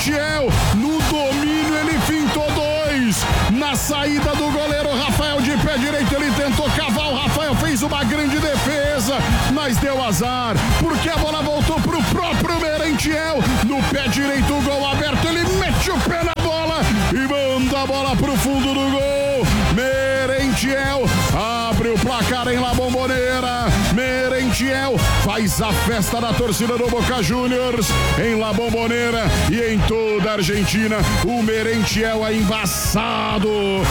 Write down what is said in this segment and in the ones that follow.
Merentiel, no domínio ele fintou 2, na saída do goleiro Rafael de pé direito, ele tentou cavar, o Rafael fez uma grande defesa, mas deu azar, porque a bola voltou pro próprio Merentiel, no pé direito, o gol aberto, ele mete o pé na bola e manda a bola pro fundo do gol. Merentiel abre o placar em La Bombonera. Merentiel faz a festa da torcida do Boca Juniors em La Bombonera e em toda a Argentina. O Merentiel é embaçado.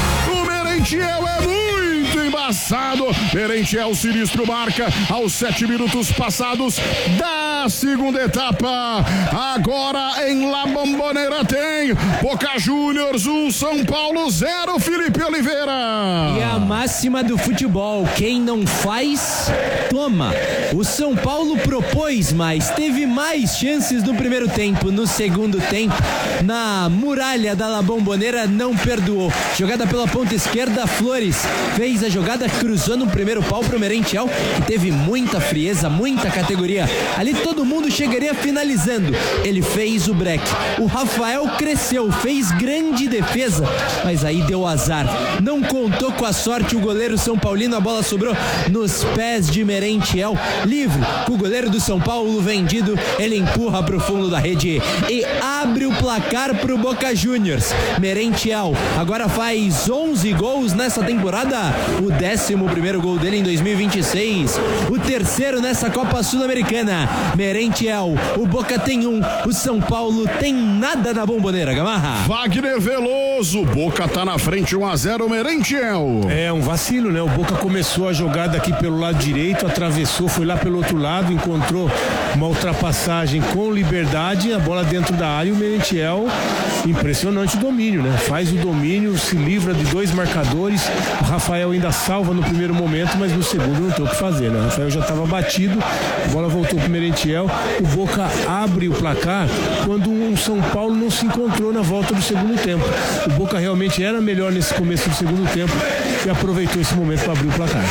O Merentiel é muito embaçado. Merentiel sinistro marca aos 7 minutos passados da segunda etapa. Agora em La Bombonera tem Boca Juniors 1, São Paulo 0, Felipe Oliveira. E a máxima do futebol, quem não faz, toma. O São Paulo propôs mais, teve mais chances no primeiro tempo, no segundo tempo, na muralha da La Bombonera não perdoou. Jogada pela ponta esquerda, Flores fez a jogada, cruzou no primeiro pau pro Merentiel, que teve muita frieza, muita categoria. Ali todo mundo chegaria finalizando. Ele fez o break. O Rafael cresceu, fez grande defesa, mas aí deu azar. Não contou com a sorte o goleiro São Paulino, a bola sobrou nos pés de Merentiel, livre, com o goleiro do São Paulo vendido, ele empurra pro fundo da rede e abre o placar pro Boca Juniors. Merentiel agora faz 11 gols nessa temporada, o 11º gol dele em 2026, o terceiro nessa Copa Sul-Americana. Merentiel, o Boca tem 1, o São Paulo tem nada na Bombonera, Gamarra. Wagner Veloso, Boca tá na frente 1-0, Merentiel. É um vacilo, né? O Boca começou a jogada aqui pelo lado direito, atravessou, foi lá pelo outro lado, encontrou uma ultrapassagem com liberdade, a bola dentro da área e o Merentiel, impressionante o domínio, né? Faz o domínio, se livra de 2 marcadores, o Rafael ainda salva no primeiro momento, mas no segundo não tem o que fazer, né? O Rafael já estava batido, a bola voltou pro Merentiel, o Boca abre o placar quando o São Paulo não se encontrou na volta do segundo tempo. O Boca realmente era melhor nesse começo do segundo tempo e aproveitou esse momento para abrir o placar.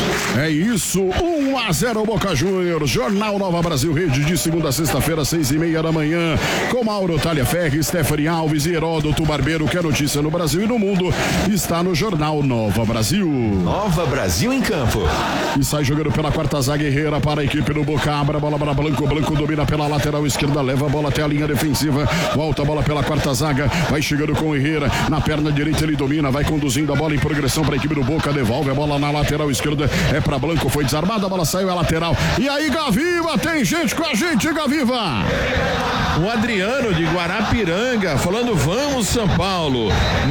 É isso, 1-0 Boca Juniors. Jornal Nova Brasil Rede, de segunda a sexta-feira, 6:30 da manhã, com Mauro Talhaferri, Stephanie Alves e Heródoto Barbeiro. Que é notícia no Brasil e no mundo está no Jornal Nova Brasil. Nova Brasil em campo. E sai jogando pela quarta zaga, Herrera para a equipe do Boca. Abre a bola para Blanco. Blanco domina pela lateral esquerda, leva a bola até a linha defensiva, volta a bola pela quarta zaga, vai chegando com o Herrera na perna direita, ele domina, vai conduzindo a bola em progressão para a equipe do Boca, devolve a bola na lateral esquerda, é para Blanco, foi desarmada, a bola saiu, é lateral. E aí, Gaviva, tem gente com a gente, Gaviva. O Adriano de Guarapiranga falando: vamos São Paulo.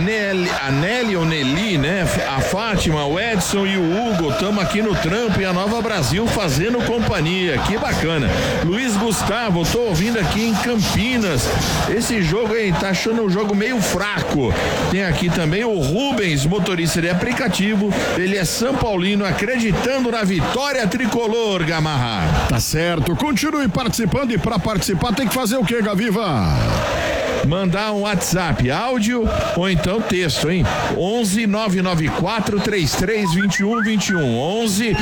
A Nelly ou Nelly, né? A Fátima, o Edson e o Hugo, estamos aqui no trampo e a Nova Brasil fazendo companhia, que bacana. Luiz Gustavo, tô ouvindo aqui em Campinas. Esse jogo aí, tá achando um jogo meio fraco. Tem aqui também o Rubens, motorista de aplicativo, ele é São Paulino, acreditando na vitória tricolor, Gamarra. Tá certo, continue participando, e para participar tem que fazer o que, Gaviva? Mandar um WhatsApp, áudio ou então texto, hein? 11 994 33 21 21. 11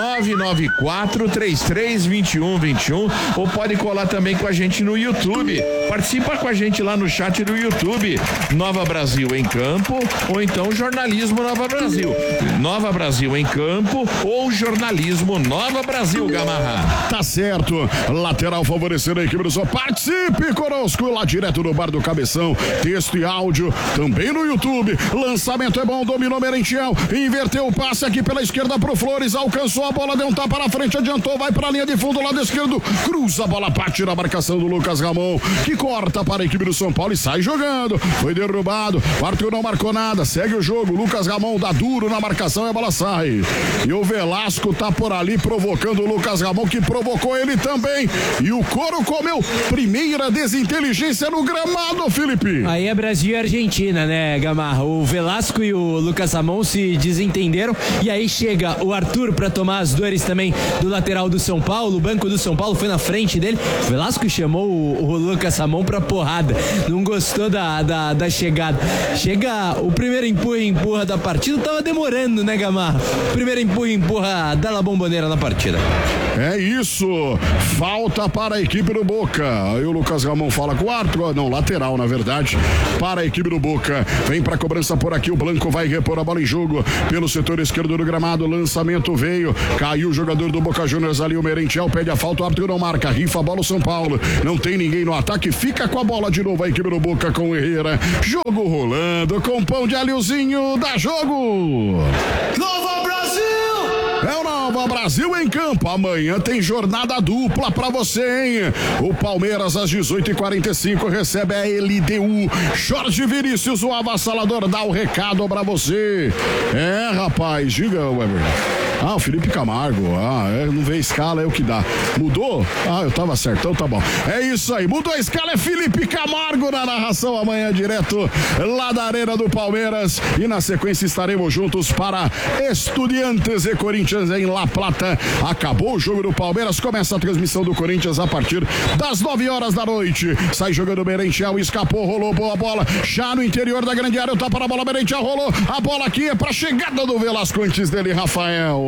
994 33 21 21. Ou pode colar também com a gente no YouTube. Participa com a gente lá no chat do YouTube. Nova Brasil em Campo ou então Jornalismo Nova Brasil. Nova Brasil em Campo ou Jornalismo Nova Brasil, Gamarra. Tá certo. Lateral favorecendo a equipe do São. Participe conosco lá direto do Bar do Cabeção, texto e áudio também no YouTube. Lançamento é bom, dominou Merentiel, inverteu o passe aqui pela esquerda pro Flores, alcançou a bola, deu um tapa na frente, adiantou, vai pra linha de fundo, lado esquerdo, cruza a bola, bate na marcação do Lucas Ramon, que corta para a equipe do São Paulo e sai jogando. Foi derrubado, o Arthur não marcou nada, segue o jogo, Lucas Ramon dá duro na marcação e a bola sai. E o Velasco tá por ali provocando o Lucas Ramon, que provocou ele também. E o couro comeu primeira desinteligência no gramado, Felipe. Aí é Brasil e Argentina, né, Gamarra? O Velasco e o Lucas Ramon se desentenderam e aí chega o Arthur pra tomar as dores também do lateral do São Paulo. O banco do São Paulo foi na frente dele. O Velasco chamou o Lucas Ramon pra porrada. Não gostou da chegada. Chega o primeiro empurra da partida. Tava demorando, né, Gamarra? Primeiro empurra da La Bombonera na partida. É isso. Falta para a equipe do Boca. Aí o Lucas Ramon fala com o Arthur. Não, lateral, na verdade. Para a equipe do Boca. Vem para a cobrança por aqui. O Blanco vai repor a bola em jogo pelo setor esquerdo do gramado. Lançamento veio. Caiu o jogador do Boca Juniors ali. O Merentiel pede a falta. O Arthur não marca. Rifa a bola o São Paulo. Não tem ninguém no ataque. Fica com a bola de novo a equipe do Boca com o Herrera. Jogo rolando com pão de alhozinho. Dá jogo. Nova Brasil! É o Nova Brasil em campo. Amanhã tem jornada dupla pra você, hein? O Palmeiras às 18h45 recebe a LDU. Jorge Vinícius, o avassalador, dá o recado pra você. É, rapaz, diga, Weber. O Felipe Camargo. Não vê escala, é o que dá. Mudou? Eu tava certo, então tá bom. É isso aí, mudou a escala, é Felipe Camargo na narração amanhã, direto lá da Arena do Palmeiras. E na sequência estaremos juntos para Estudiantes e Corinthians em La Plata. Acabou o jogo do Palmeiras, começa a transmissão do Corinthians a partir das 9h da noite. Sai jogando o Merentiel, escapou, rolou boa bola, já no interior da grande área, o tapa na bola, Merentiel rolou, a bola aqui é pra chegada do Velasco antes dele, Rafael.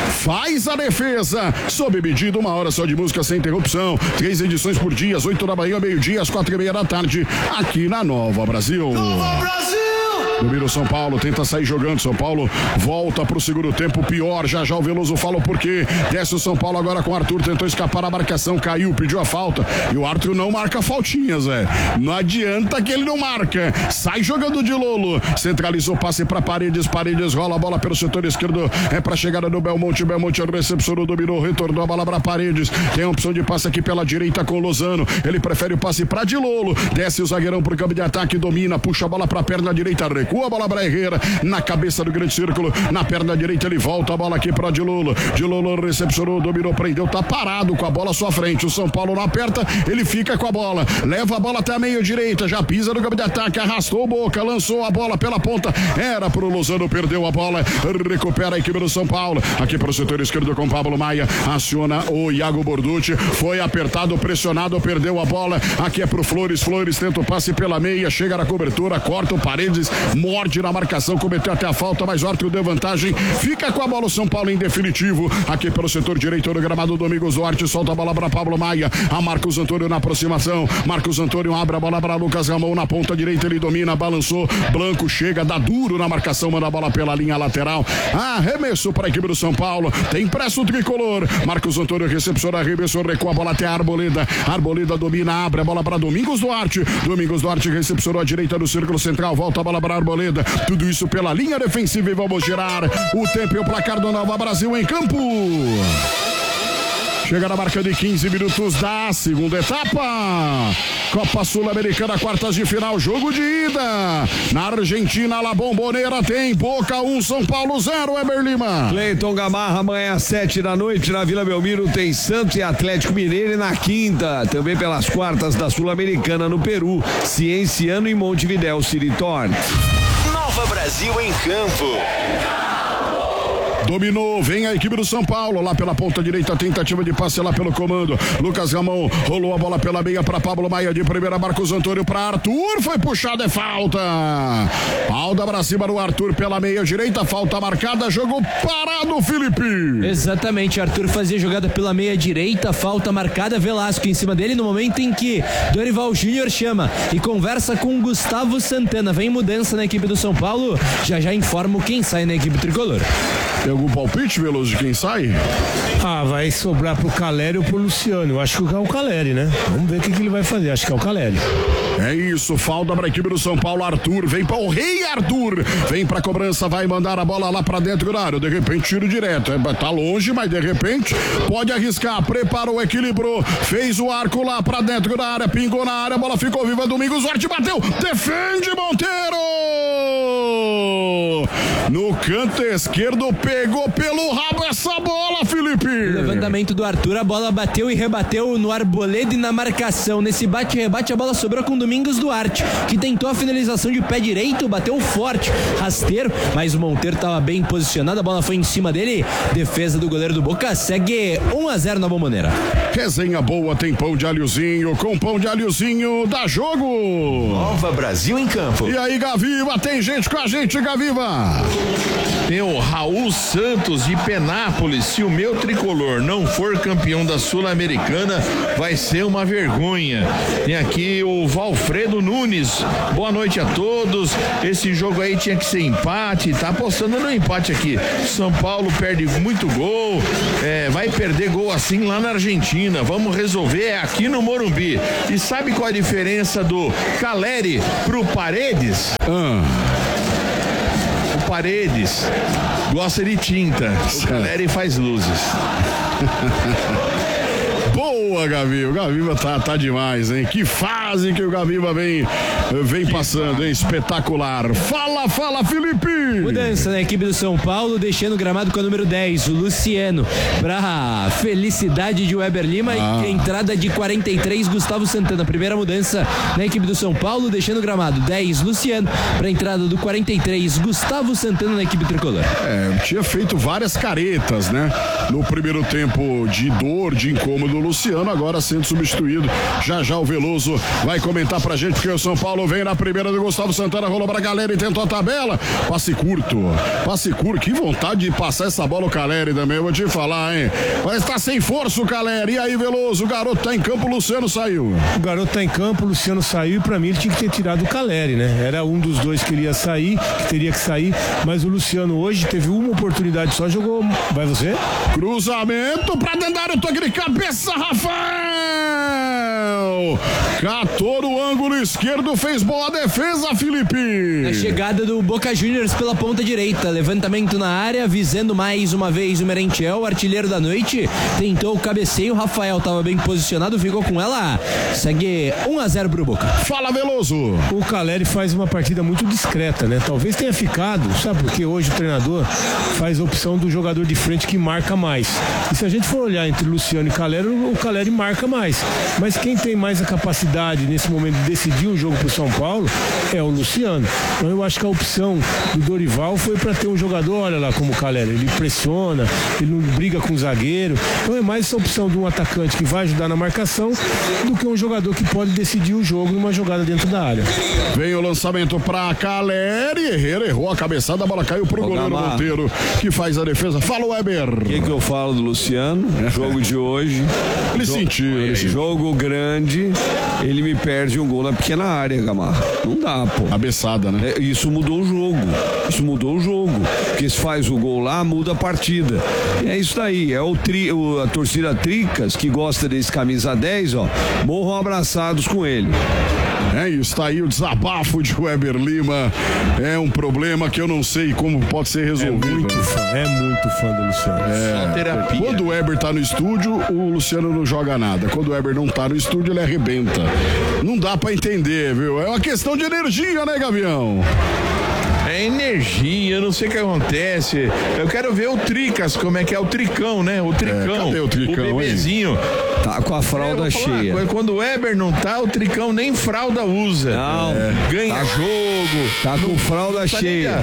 Faz a defesa, sob medida, 1 hora só de música sem interrupção, 3 edições por dia, às 8 da manhã, meio-dia, às 4h30 da tarde, aqui na Nova Brasil. Nova Brasil! Domina o São Paulo, tenta sair jogando. São Paulo volta pro segundo tempo, pior. Já o Veloso fala o porquê. Desce o São Paulo agora com o Arthur, tentou escapar da marcação, caiu, pediu a falta. E o Arthur não marca faltinhas, velho. Não adianta que ele não marca. Sai jogando de Lolo. Centralizou, passe pra Paredes. Paredes rola a bola pelo setor esquerdo. É pra chegada do Belmonte. Belmonte recepcionou, dominou, retornou a bola pra Paredes. Tem a opção de passe aqui pela direita com o Lozano. Ele prefere o passe pra de Lolo. Desce o zagueirão pro campo de ataque, domina, puxa a bola pra perna direita, recua a bola para Herrera, na cabeça do grande círculo, na perna direita ele volta a bola aqui para de Lolo recepcionou, dominou, prendeu, tá parado com a bola à sua frente, o São Paulo não aperta, ele fica com a bola, leva a bola até a meia direita, já pisa no campo de ataque, arrastou o Boca, lançou a bola pela ponta, era pro Lozano, perdeu a bola, recupera a equipe do São Paulo, aqui para o setor esquerdo com Pablo Maia, aciona o Iago Borducci, foi apertado, pressionado, perdeu a bola, aqui é pro Flores tenta o passe pela meia, chega na cobertura, corta o Paredes, morde na marcação, cometeu até a falta, mas o Arthur deu vantagem, fica com a bola o São Paulo em definitivo, aqui pelo setor direito do gramado, Domingos Duarte solta a bola para Pablo Maia, a Marcos Antônio na aproximação, Marcos Antônio abre a bola para Lucas Ramon na ponta direita, ele domina, balançou, Blanco chega, dá duro na marcação, manda a bola pela linha lateral, arremesso para a equipe do São Paulo, tem pressa o tricolor, Marcos Antônio recepciona, arremessou, recua a bola até a Arboleda domina, abre a bola para Domingos Duarte recepcionou a direita do círculo central, volta a bola para Arboleda, tudo isso pela linha defensiva e vamos girar o tempo e o placar do Nova Brasil em campo. Chega na marca de 15 minutos da segunda etapa. Copa Sul-Americana, quartas de final, jogo de ida. Na Argentina, La Bombonera tem Boca 1, São Paulo 0, Eber Lima. Cleiton Gamarra, amanhã às 7 da noite na Vila Belmiro tem Santos e Atlético Mineiro, e na quinta, também pelas quartas da Sul-Americana no Peru, Cienciano e Montevidéu City Torque. Nova Brasil em campo. Dominou, vem a equipe do São Paulo, lá pela ponta direita, tentativa de passe lá pelo comando, Lucas Ramon, rolou a bola pela meia para Pablo Maia, de primeira, Marcos Antônio para Arthur, foi puxado, é falta, falta pra cima do Arthur pela meia direita, falta marcada, jogo parado, Felipe. Exatamente, Arthur fazia jogada pela meia direita, falta marcada, Velasco em cima dele, no momento em que Dorival Júnior chama e conversa com Gustavo Santana, vem mudança na equipe do São Paulo, já informo quem sai na equipe tricolor. Tem algum palpite, Veloso, de quem sai? Vai sobrar pro Caleri ou pro Luciano. Eu acho que é o Caleri, né? Vamos ver o que ele vai fazer. Acho que é o Caleri. É isso, falta pra equipe do São Paulo. Arthur, vem para o rei Arthur. Vem pra cobrança, vai mandar a bola lá pra dentro do área. De repente, tiro direto. Tá longe, mas de repente pode arriscar. Preparou, equilibrou. Fez o arco lá pra dentro da área. Pingou na área, a bola ficou viva. Domingos Duarte bateu. Defende Monteiro. No canto esquerdo, pegou pelo rabo essa bola, Felipe. O levantamento do Arthur, a bola bateu e rebateu no Arboleda e na marcação. Nesse bate-rebate, a bola sobrou com Domingos Duarte, que tentou a finalização de pé direito, bateu forte, rasteiro, mas o Monteiro estava bem posicionado, a bola foi em cima dele. Defesa do goleiro do Boca, segue 1-0 na Bombonera. Resenha boa, tem pão de alhozinho. Com pão de alhozinho, dá jogo. Nova Brasil em campo. E aí, Gaviva, tem gente com a gente, Gaviva. Tem o Raul Santos de Penápolis. Se o meu tricolor não for campeão da Sul-Americana, vai ser uma vergonha. Tem aqui o Valfredo Nunes. Boa noite a todos. Esse jogo aí tinha que ser empate. Tá apostando no empate aqui. São Paulo perde muito gol. Vai perder gol assim lá na Argentina. Vamos resolver aqui no Morumbi. E sabe qual a diferença do Caleri pro Paredes? O Paredes gosta de tinta. O Caleri faz luzes. Boa, Gaviva. O Gaviva tá demais, hein? Que fase que o Gaviva vem passando, hein? Espetacular. Fala, Felipe! Mudança na equipe do São Paulo, deixando o gramado com a número 10, o Luciano, pra felicidade de Weber Lima e entrada de 43, Gustavo Santana. Primeira mudança na equipe do São Paulo, deixando o gramado 10, Luciano, pra entrada do 43, Gustavo Santana na equipe tricolor. Tinha feito várias caretas, né? No primeiro tempo de dor, de incômodo, Luciano, agora sendo substituído. Já o Veloso vai comentar pra gente, porque o São Paulo vem na primeira do Gustavo Santana, rolou pra galera e tentou a tabela. Passe curto, que vontade de passar essa bola o Caleri também, eu vou te falar, hein? Mas tá sem força o Caleri. E aí, Veloso, o garoto tá em campo, o Luciano saiu. O garoto tá em campo, o Luciano saiu, e pra mim ele tinha que ter tirado o Caleri, né? Era um dos dois que ele ia sair, que teria que sair, mas o Luciano hoje teve uma oportunidade só, jogou. Vai você? Cruzamento pra dentro da área, toque de cabeça, Rafael! Catou no ângulo esquerdo, fez boa defesa, Felipe. A chegada do Boca Juniors pela ponta direita, levantamento na área, visando mais uma vez o Merentiel, artilheiro da noite, tentou o cabeceio, o Rafael estava bem posicionado, ficou com ela, segue 1-0 pro Boca. Fala, Veloso. O Caleri faz uma partida muito discreta, né? Talvez tenha ficado, sabe, porque hoje o treinador faz a opção do jogador de frente que marca mais. E se a gente for olhar entre Luciano e Caleri, o Caleri marca mais. Mas quem tem mais a capacidade nesse momento de decidir um jogo pro São Paulo é o Luciano. Então eu acho que a opção do Dorival foi para ter um jogador, olha lá como o Caleri, ele pressiona, ele não briga com o zagueiro. Então é mais essa opção de um atacante que vai ajudar na marcação do que um jogador que pode decidir o jogo numa jogada dentro da área. Vem o lançamento pra Caleri, Herrera errou a cabeçada, a bola caiu pro goleiro Monteiro, que faz a defesa. Fala, Weber. O que eu falo do Luciano? Jogo de hoje. Ele sentiu. Jogo grande, ele me perde um gol na pequena área, Gamarra. Não dá, pô. Cabeçada, né? Isso mudou o jogo. Porque se faz o gol lá, muda a partida. E é isso daí. É a torcida Tricas, que gosta desse camisa 10, ó. Morram abraçados com ele. É isso, tá aí o desabafo de Weber Lima. É um problema que eu não sei como pode ser resolvido. É muito fã do Luciano. Só terapia. Quando o Weber tá no estúdio, o Luciano não joga nada. Quando o Weber não tá no estúdio, ele arrebenta. Não dá pra entender, viu? É uma questão de energia, né, Gavião? É energia, eu não sei o que acontece. Eu quero ver o Tricas, como é que é o Tricão, né? O Tricão. Cadê o Tricão, o bebezinho. Hein? Tá com a fralda cheia. Quando o Weber não tá, o Tricão nem fralda usa. Não. Ganha jogo. Tá com fralda cheia.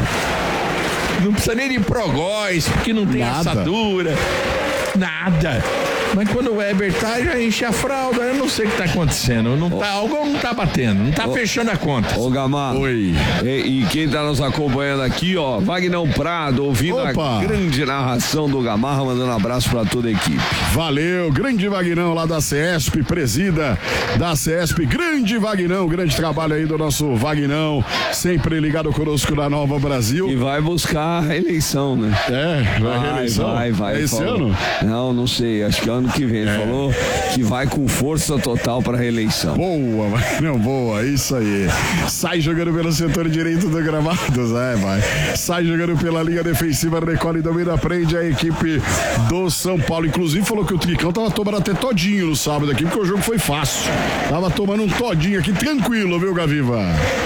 Não precisa nem de progóis, porque não tem assadura. Nada. Mas quando o Weber tá, já enche a fralda. Eu não sei o que tá acontecendo. Algo não tá batendo, não tá fechando a conta. Ô, Gamarra. Oi. E quem tá nos acompanhando aqui, ó, Vagnão Prado, ouvindo a grande narração do Gamarra, mandando um abraço pra toda a equipe. Valeu, grande Vagnão lá da CESP, presida da CESP, grande Vagnão, grande trabalho aí do nosso Vagnão, sempre ligado conosco na Nova Brasil. E vai buscar a eleição, né? Vai reeleição? Vai. É esse ano? Não sei, acho que ano que vem. Ele falou que vai com força total pra reeleição. Boa, Vagnão, boa, isso aí. Sai jogando pelo setor direito do gramado, vai. Sai jogando pela linha defensiva, recolhe, domina, prende a equipe do São Paulo. Inclusive falou que o Tricão tava tomando até todinho no sábado aqui, porque o jogo foi fácil. Tava tomando um todinho aqui, tranquilo, viu, Gaviva?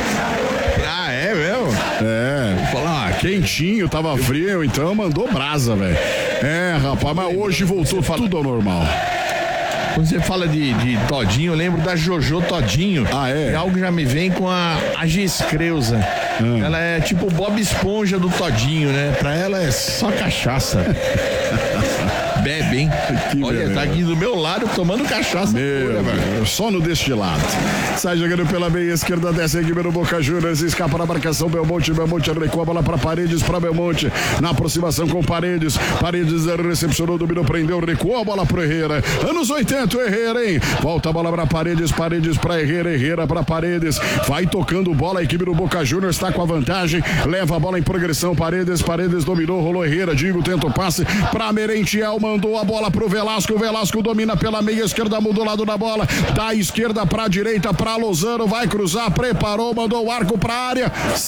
Ah, é mesmo? Vou falar, quentinho, tava frio, então mandou brasa, velho. Rapaz, mas hoje voltou tudo ao normal. Quando você fala de Todinho, eu lembro da Jojo Todinho. É? E algo já me vem com a Giscreuza. Ela é tipo o Bob Esponja do Todinho, né? Pra ela é só cachaça. bebe, hein? Olha, tá aqui do meu lado tomando cachaça. Só no destilado. Sai jogando pela meia esquerda, desce a equipe do Boca Juniors, escapa na marcação Belmonte recua a bola para Paredes, para Belmonte, na aproximação com Paredes recepcionou, dominou, prendeu, recuou a bola pro Herrera, anos 80, Herrera, hein? Volta a bola para Paredes para Herrera para Paredes, vai tocando bola, a equipe do Boca Juniors está com a vantagem, leva a bola em progressão, Paredes dominou, rolou Herrera, tenta o passe para Merentiel, mandou a bola pro Velasco domina pela meia esquerda, mudou o lado da bola, da esquerda para a direita, para Lozano, vai cruzar, preparou, mandou o arco para a área.